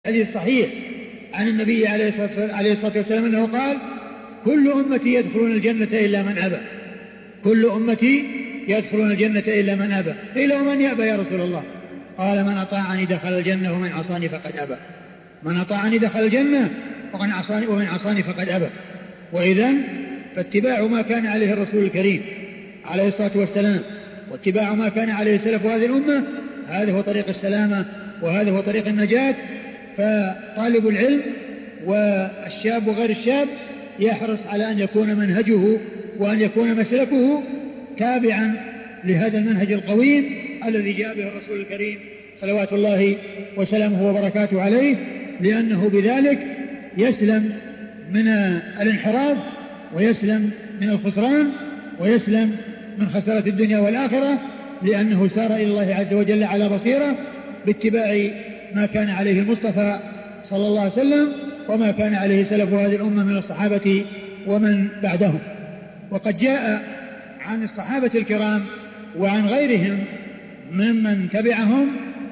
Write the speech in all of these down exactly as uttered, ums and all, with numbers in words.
حديث صحيح عن النبي عليه الصلاة والسلام أنه قال: كل أمتي يدخلون الجنة إلا من أبى. كل أمتي يدخلون الجنة إلا من أبى. قيل: ومن يأبى يا رسول الله؟ قال: من أطاعني دخل الجنة ومن عصاني فقد أبى. من أطاعني دخل الجنة ومن عصاني, ومن عصاني فقد أبى. وإذن فاتباع ما كان عليه الرسول الكريم عليه الصلاة والسلام واتباع ما كان عليه سلف هذه الأمة، هذا هو طريق السلامة وهذا هو طريق النجاة. فطالب العلم والشاب وغير الشاب يحرص على أن يكون منهجه وأن يكون مسلكه تابعا لهذا المنهج القويم الذي جاء به الرسول الكريم صلوات الله وسلامه وبركاته عليه، لأنه بذلك يسلم من الانحراف ويسلم من الخسران ويسلم من خسارة الدنيا والآخرة، لأنه سار إلى الله عز وجل على بصيرة باتباع ما كان عليه المصطفى صلى الله عليه وسلم وما كان عليه سلف هذه الأمة من الصحابة ومن بعدهم. وقد جاء عن الصحابة الكرام وعن غيرهم ممن تبعهم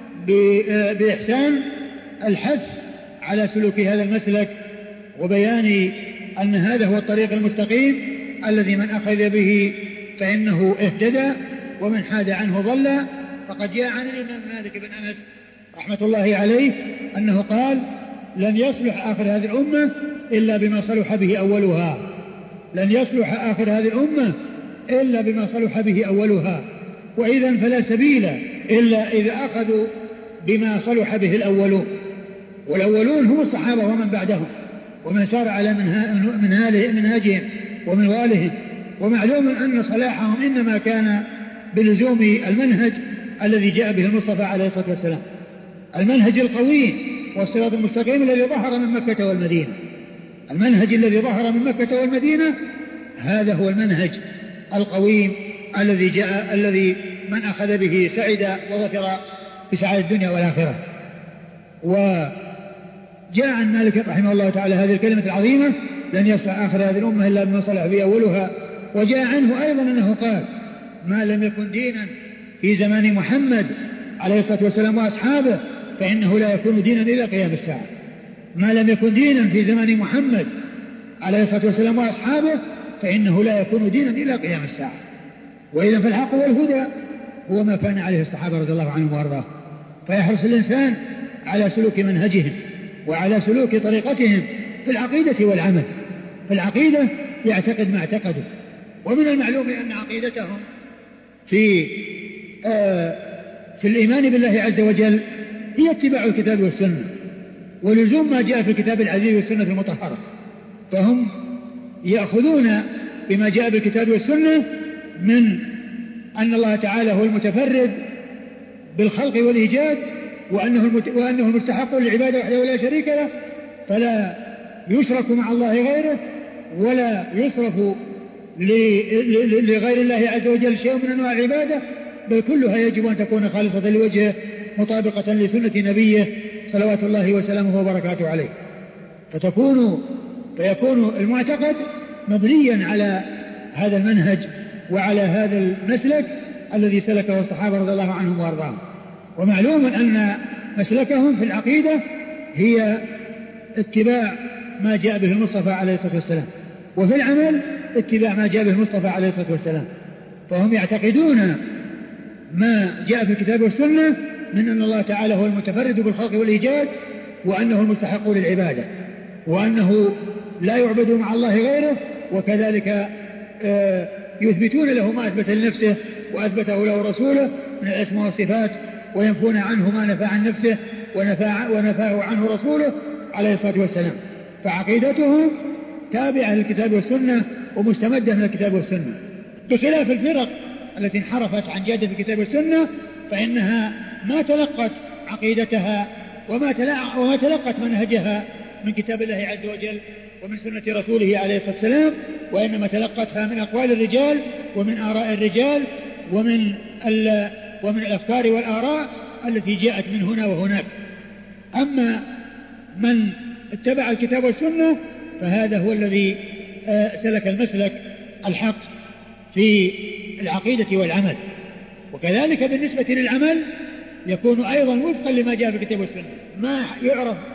بإحسان الحث على سلوك هذا المسلك وبيان أن هذا هو الطريق المستقيم الذي من أخذ به فإنه اهتدى ومن حاد عنه ضل. فقد جاء عن الإمام مالك بن أنس رحمة الله عليه أنه قال: لن يصلح آخر هذه الأمة إلا بما صلح به أولها. لن يصلح آخر هذه الأمة إلا بما صلح به أولها. وإذن فلا سبيل إلا إذا أخذوا بما صلح به الأولون، والأولون هم الصحابة ومن بعدهم ومن سار على منهاجهم ومنوالهم. ومعلوم أن صلاحهم إنما كان بلزوم المنهج الذي جاء به المصطفى عليه الصلاة والسلام، المنهج القوي والصراط المستقيم الذي ظهر من مكة والمدينة. المنهج الذي ظهر من مكة والمدينة هذا هو المنهج القويم الذي جاء الذي من أخذ به سعد وظفر بسعادة الدنيا والآخرة. وجاء عن مالك رحمه الله تعالى هذه الكلمة العظيمة: لن يصلح آخر هذه الأمة إلا بما صلح به أولها. وجاء عنه أيضا أنه قال: ما لم يكن دينا في زمان محمد عليه الصلاة والسلام وأصحابه فإنه لا يكون دينا إلى قيام الساعة. ما لم يكن دينا في زمان محمد عليه الصلاة والسلام وأصحابه فإنه لا يكون دينا إلى قيام الساعة. وإذا فالحق والهدى هو ما كان عليه الصحابة رضي الله عنهم وارضاهم. فيحرص الإنسان على سلوك منهجهم وعلى سلوك طريقتهم في العقيدة والعمل. في العقيدة يعتقد ما اعتقدوا، ومن المعلوم أن عقيدتهم في آه في الإيمان بالله عز وجل هي اتباع الكتاب والسنة ولزوم ما جاء في الكتاب العزيز والسنة المطهرة. فهم يأخذون بما جاء بالكتاب والسنة من أن الله تعالى هو المتفرد بالخلق والإيجاد، وأنه, المت... وأنه المستحق للعبادة وحده ولا شريك له، فلا يشرك مع الله غيره ولا يصرف لغير الله عز وجل شيء من أنواع العبادة، بل كلها يجب أن تكون خالصة لوجهه مطابقة لسنة نبيه صلوات الله وسلامه وبركاته عليه. فتكون فيكون المعتقد مبنيا على هذا المنهج وعلى هذا المسلك الذي سلكه الصحابة رضي الله عنهم وارضاهم. ومعلوم أن مسلكهم في العقيدة هي اتباع ما جاء به المصطفى عليه الصلاة والسلام، وفي العمل اتباع ما جاء به المصطفى عليه الصلاة والسلام. فهم يعتقدون ما جاء في الكتاب والسنة من أن الله تعالى هو المتفرد بالخلق والإيجاد، وأنه المستحق للعبادة، وأنه لا يعبد مع الله غيره، وكذلك يثبتون له ما أثبت لنفسه وأثبته له رسوله من الأسماء والصفات، وينفون عنه ما نفى عن نفسه ونفاه عنه رسوله عليه الصلاة والسلام. فعقيدتهم تابعة للكتاب والسنة ومستمدة من الكتاب والسنة، بخلاف الفرق التي انحرفت عن جادة الكتاب والسنة، فإنها ما تلقت عقيدتها وما, وما تلقت منهجها من كتاب الله عز وجل ومن سنة رسوله عليه الصلاة والسلام، وإنما تلقتها من أقوال الرجال ومن آراء الرجال ومن, ومن الأفكار والآراء التي جاءت من هنا وهناك. أما من اتبع الكتاب والسنة فهذا هو الذي سلك المسلك الحق في العقيدة والعمل. وكذلك بالنسبة للعمل يكون أيضا وفقا لما جاء في الكتاب والسنة. ما يعرف